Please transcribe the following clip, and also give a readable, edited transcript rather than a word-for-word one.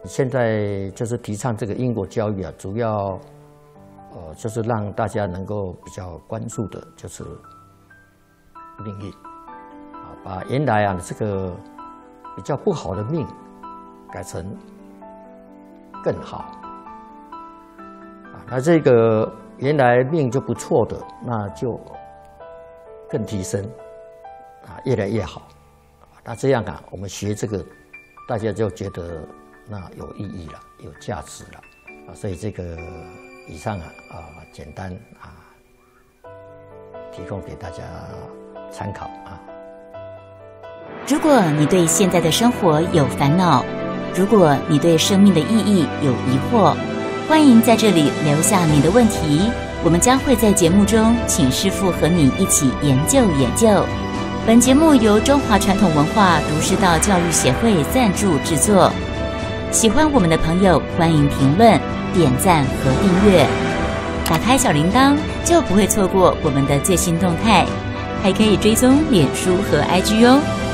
现在就是提倡这个因果教育啊，主要就是让大家能够比较关注的就是命运啊，把原来啊这个比较不好的命改成更好啊，那这个原来命就不错的，那就更提升啊，越来越好。那这样啊，我们学这个，大家就觉得那有意义了，有价值了啊。所以这个以上简单提供给大家参考啊。 如果你对现在的生活有烦恼，如果你对生命的意义有疑惑，欢迎在这里留下你的问题，我们将会在节目中请师父和你一起研究研究。本节目由中华传统文化儒释道教育协会赞助制作。喜欢我们的朋友，欢迎评论、点赞和订阅。打开小铃铛，就不会错过我们的最新动态。还可以追踪脸书和 IG 哦。